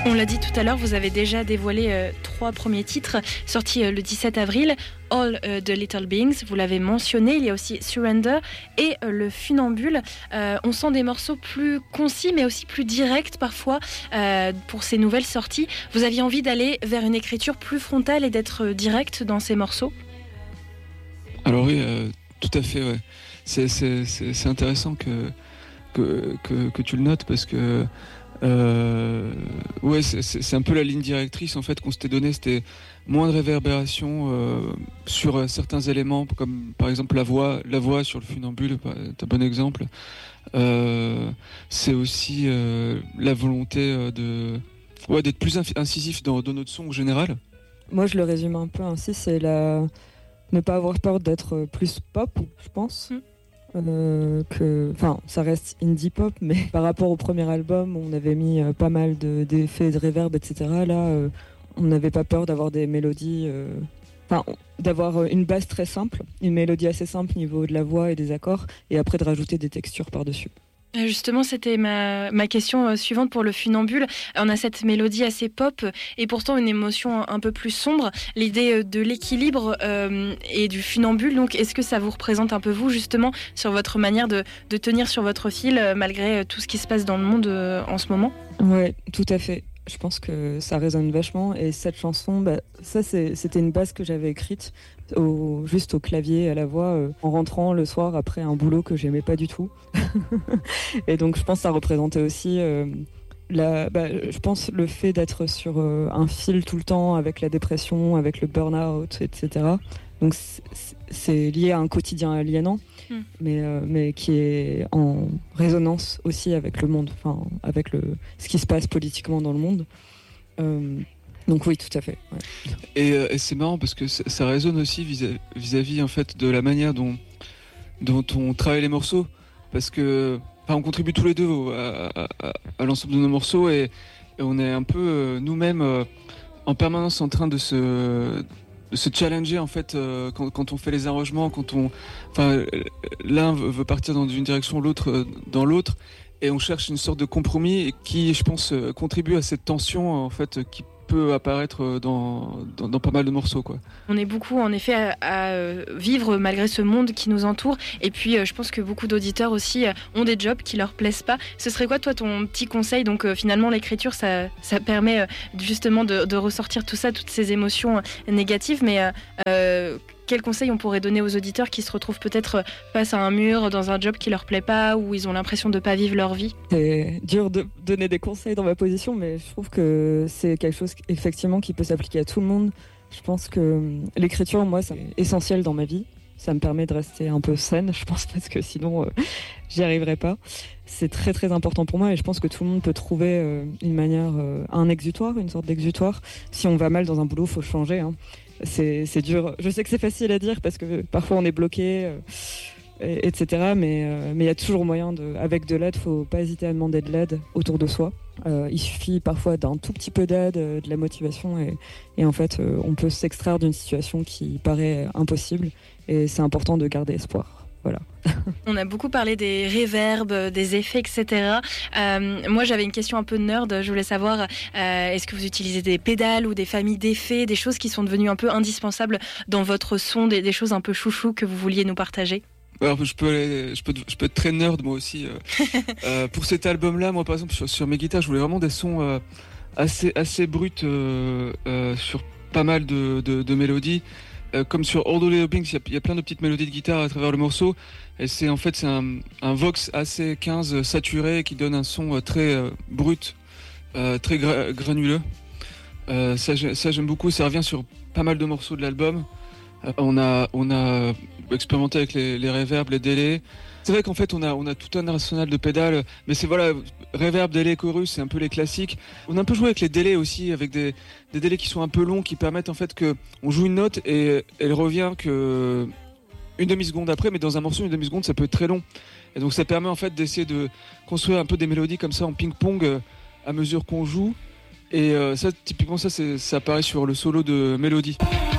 On l'a dit tout à l'heure, vous avez déjà dévoilé 3 premiers titres sortis le 17 avril. All the Little Beings, vous l'avez mentionné, il y a aussi Surrender et le Funambule. On sent des morceaux plus concis mais aussi plus directs parfois pour ces nouvelles sorties. Vous aviez envie d'aller vers une écriture plus frontale et d'être direct dans ces morceaux ? Alors oui, tout à fait, ouais. C'est intéressant que tu le notes parce que ouais, c'est un peu la ligne directrice en fait qu'on s'était donnée, c'était moins de réverbération sur certains éléments comme par exemple la voix sur le Funambule, c'est un bon exemple. C'est aussi la volonté d'être plus incisif dans notre son en général. Moi je le résume un peu ainsi, c'est ne pas avoir peur d'être plus pop, je pense. Ça reste indie pop, mais par rapport au premier album, on avait mis pas mal d'effets de reverb, etc. Là, on n'avait pas peur d'avoir des mélodies, d'avoir une base très simple, une mélodie assez simple au niveau de la voix et des accords, et après de rajouter des textures par-dessus. Justement, c'était ma question suivante pour le Funambule. On a cette mélodie assez pop et pourtant une émotion un peu plus sombre. L'idée de l'équilibre et du Funambule, donc est-ce que ça vous représente un peu vous justement sur votre manière de tenir sur votre fil malgré tout ce qui se passe dans le monde en ce moment ? Ouais, tout à fait. Je pense que ça résonne vachement et cette chanson, c'était une base que j'avais écrite juste au clavier, à la voix, en rentrant le soir après un boulot que j'aimais pas du tout. Et donc je pense que ça représentait aussi je pense le fait d'être sur un fil tout le temps avec la dépression, avec le burn-out, etc. Donc c'est lié à un quotidien aliénant, mais qui est en résonance aussi avec le monde, avec ce qui se passe politiquement dans le monde. Donc oui, tout à fait. Ouais. Et c'est marrant parce que ça résonne aussi vis-à-vis en fait de la manière dont on travaille les morceaux, parce que on contribue tous les deux à l'ensemble de nos morceaux et on est un peu nous-mêmes en permanence en train de se challenger en fait quand on fait les arrangements, l'un veut partir dans une direction, l'autre dans l'autre, et on cherche une sorte de compromis qui, je pense, contribue à cette tension en fait qui peut apparaître dans pas mal de morceaux, quoi. On est beaucoup en effet à vivre malgré ce monde qui nous entoure, et puis je pense que beaucoup d'auditeurs aussi ont des jobs qui leur plaisent pas. Ce serait quoi toi ton petit conseil ? Donc finalement l'écriture ça permet justement de ressortir tout ça, toutes ces émotions négatives, mais quel conseil on pourrait donner aux auditeurs qui se retrouvent peut-être face à un mur dans un job qui leur plaît pas, ou ils ont l'impression de pas vivre leur vie ? C'est dur de donner des conseils dans ma position, mais je trouve que c'est quelque chose effectivement qui peut s'appliquer à tout le monde. Je pense que l'écriture, moi, c'est essentiel dans ma vie. Ça me permet de rester un peu saine, je pense, parce que sinon, j'y arriverais pas. C'est très très important pour moi et je pense que tout le monde peut trouver une manière, un exutoire, une sorte d'exutoire. Si on va mal dans un boulot, faut changer, hein. C'est dur. Je sais que c'est facile à dire parce que parfois on est bloqué, etc. Mais il y a toujours moyen avec de l'aide. Faut pas hésiter à demander de l'aide autour de soi. Il suffit parfois d'un tout petit peu d'aide, de la motivation et en fait on peut s'extraire d'une situation qui paraît impossible et c'est important de garder espoir. Voilà. On a beaucoup parlé des reverbs, des effets, etc. Moi, j'avais une question un peu nerd. Je voulais savoir, est-ce que vous utilisez des pédales ou des familles d'effets, des choses qui sont devenues un peu indispensables dans votre son, des choses un peu chouchou que vous vouliez nous partager ? Alors, je peux être très nerd moi aussi. Pour cet album-là, moi par exemple sur mes guitares, je voulais vraiment des sons assez bruts sur pas mal de mélodies. Comme sur All the Little Beings, il y a plein de petites mélodies de guitare à travers le morceau. Et c'est un Vox AC15 saturé qui donne un son très brut, très granuleux. Ça j'aime beaucoup. Ça revient sur pas mal de morceaux de l'album. On a expérimenté avec les reverbs, les délais. C'est vrai qu'en fait on a tout un arsenal de pédales, mais c'est reverb, délai, chorus, c'est un peu les classiques. On a un peu joué avec les délais aussi, avec des délais qui sont un peu longs, qui permettent en fait que on joue une note et elle revient que une demi-seconde après, mais dans un morceau une demi-seconde ça peut être très long. Et donc ça permet en fait d'essayer de construire un peu des mélodies comme ça en ping-pong à mesure qu'on joue. Et ça typiquement ça apparaît sur le solo de Mélodie.